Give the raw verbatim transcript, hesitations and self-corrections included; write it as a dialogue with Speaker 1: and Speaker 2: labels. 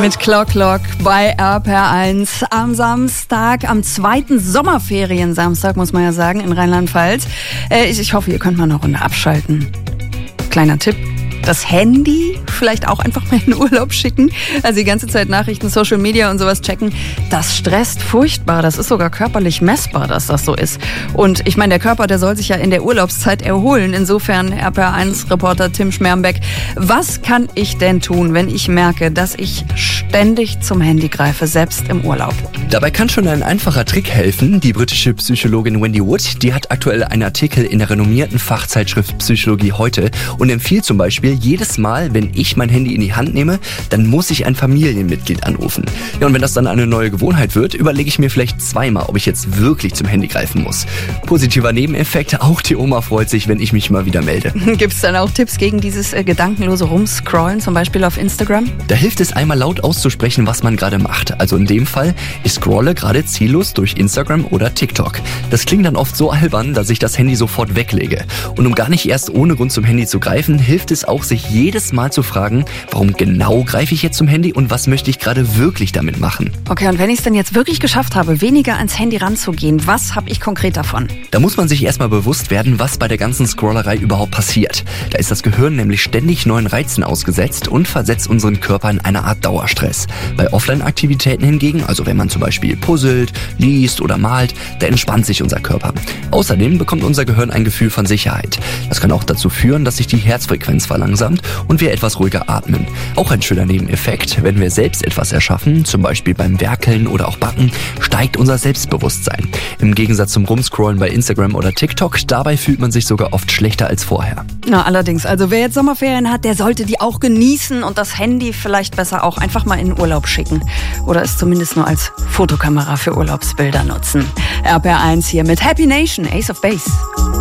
Speaker 1: Mit Clock Clock bei R P R eins am Samstag, am zweiten Sommerferien-Samstag, muss man ja sagen, in Rheinland-Pfalz. Äh, ich, ich hoffe, ihr könnt mal eine Runde abschalten. Kleiner Tipp. Das Handy vielleicht auch einfach mal in den Urlaub schicken. Also die ganze Zeit Nachrichten, Social Media und sowas checken. Das stresst furchtbar. Das ist sogar körperlich messbar, dass das so ist. Und ich meine, der Körper, der soll sich ja in der Urlaubszeit erholen. Insofern R P R eins Reporter Tim Schmermbeck. Was kann ich denn tun, wenn ich merke, dass ich ständig zum Handy greife, selbst im Urlaub?
Speaker 2: Dabei kann schon ein einfacher Trick helfen. Die britische Psychologin Wendy Wood, die hat aktuell einen Artikel in der renommierten Fachzeitschrift Psychologie heute und empfiehlt zum Beispiel, jedes Mal, wenn ich mein Handy in die Hand nehme, dann muss ich ein Familienmitglied anrufen. Ja, und wenn das dann eine neue Gewohnheit wird, überlege ich mir vielleicht zweimal, ob ich jetzt wirklich zum Handy greifen muss. Positiver Nebeneffekt, auch die Oma freut sich, wenn ich mich mal wieder melde.
Speaker 1: Gibt es dann auch Tipps gegen dieses äh, gedankenlose Rumscrollen, zum Beispiel auf Instagram?
Speaker 2: Da hilft es einmal laut auszusprechen, was man gerade macht. Also in dem Fall, ich scrolle gerade ziellos durch Instagram oder TikTok. Das klingt dann oft so albern, dass ich das Handy sofort weglege. Und um gar nicht erst ohne Grund zum Handy zu greifen, hilft es auch, sich jedes Mal zu fragen, warum genau greife ich jetzt zum Handy und was möchte ich gerade wirklich damit machen.
Speaker 1: Okay, und wenn ich es denn jetzt wirklich geschafft habe, weniger ans Handy ranzugehen, was habe ich konkret davon?
Speaker 2: Da muss man sich erstmal bewusst werden, was bei der ganzen Scrollerei überhaupt passiert. Da ist das Gehirn nämlich ständig neuen Reizen ausgesetzt und versetzt unseren Körper in eine Art Dauerstress. Bei Offline-Aktivitäten hingegen, also wenn man zum Beispiel puzzelt, liest oder malt, da entspannt sich unser Körper. Außerdem bekommt unser Gehirn ein Gefühl von Sicherheit. Das kann auch dazu führen, dass sich die Herzfrequenz verlangsamt und wir etwas ruhiger atmen. Auch ein schöner Nebeneffekt, wenn wir selbst etwas erschaffen, zum Beispiel beim Werkeln oder auch Backen, steigt unser Selbstbewusstsein. Im Gegensatz zum Rumscrollen bei Instagram oder TikTok, dabei fühlt man sich sogar oft schlechter als vorher.
Speaker 1: Na, allerdings, also wer jetzt Sommerferien hat, der sollte die auch genießen und das Handy vielleicht besser auch einfach mal in den Urlaub schicken. Oder es zumindest nur als Fotokamera für Urlaubsbilder nutzen. R P R eins hier mit Happy Nation, Ace of Base.